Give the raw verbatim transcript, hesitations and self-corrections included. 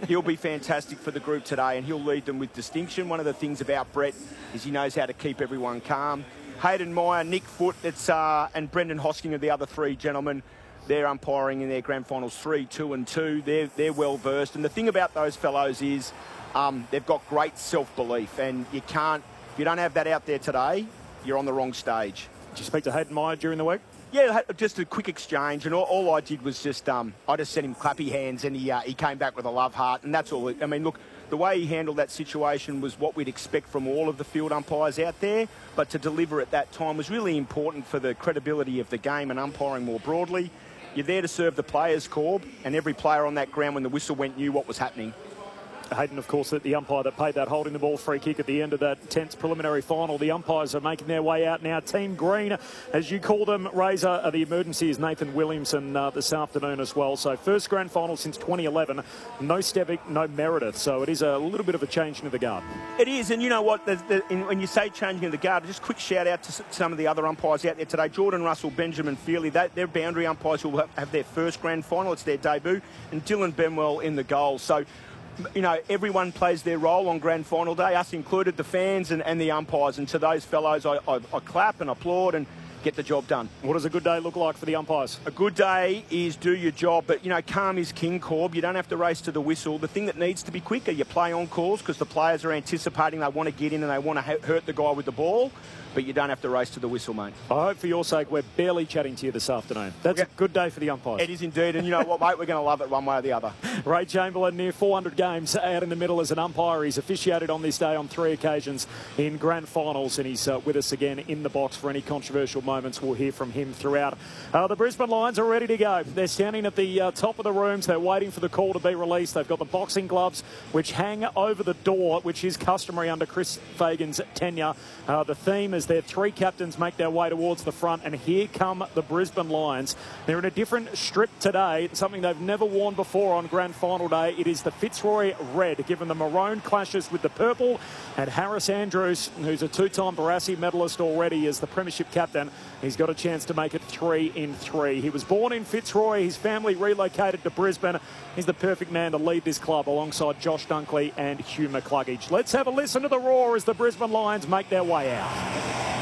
he'll be fantastic for the group today, and he'll lead them with distinction. One of the things about Brett is he knows how to keep everyone calm. Hayden Meyer, Nick Foote, it's, uh, and Brendan Hosking are the other three gentlemen. They're umpiring in their grand finals three, two and two. They're, they're well versed. And the thing about those fellows is um, they've got great self-belief, and you can't, if you don't have that out there today, you're on the wrong stage. Did you speak to Hayden Meyer during the week? Yeah, just a quick exchange, and all, all I did was just, um, I just sent him clappy hands, and he uh, he came back with a love heart, and that's all. I mean, look, the way he handled that situation was what we'd expect from all of the field umpires out there, but to deliver at that time was really important for the credibility of the game and umpiring more broadly. You're there to serve the players, Corb, and every player on that ground when the whistle went knew what was happening. Hayden, of course, the umpire that paid that holding the ball free kick at the end of that tenth preliminary final. The umpires are making their way out now. Team Green, as you call them, Razor, uh, the emergency is Nathan Williamson uh, this afternoon as well. So first grand final since twenty eleven. No Stevic, no Meredith. So it is a little bit of a change into the guard. It is, and you know what? The, the, in, when you say changing of the guard, just a quick shout out to some of the other umpires out there today. Jordan Russell, Benjamin Feely, they, they're boundary umpires who will have, have their first grand final. It's their debut. And Dylan Benwell in the goal. So, you know, everyone plays their role on grand final day, us included, the fans and, and the umpires. And to those fellows, I, I, I clap and applaud and get the job done. What does a good day look like for the umpires? A good day is do your job, but, you know, calm is king, Corb. You don't have to race to the whistle. The thing that needs to be quicker, you play on calls because the players are anticipating they want to get in and they want to hurt the guy with the ball, but you don't have to race to the whistle, mate. I hope for your sake we're barely chatting to you this afternoon. That's okay. A good day for the umpires. It is indeed, and you know what, mate, we're going to love it one way or the other. Ray Chamberlain, near four hundred games out in the middle as an umpire. He's officiated on this day on three occasions in grand finals, and he's uh, with us again in the box for any controversial moments. We'll hear from him throughout. Uh, the Brisbane Lions are ready to go. They're standing at the uh, top of the rooms. They're waiting for the call to be released. They've got the boxing gloves which hang over the door, which is customary under Chris Fagan's tenure. Uh, the theme is their three captains make their way towards the front, and here come the Brisbane Lions. They're in a different strip today, something they've never worn before on grand final day. It is the Fitzroy red, given the maroon clashes with the purple, and Harris Andrews, who's a two-time Barassi medalist already, is the premiership captain. He's got a chance to make it three in three. He was born in Fitzroy. His family relocated to Brisbane. He's the perfect man to lead this club alongside Josh Dunkley and Hugh McCluggage. Let's have a listen to the roar as the Brisbane Lions make their way out.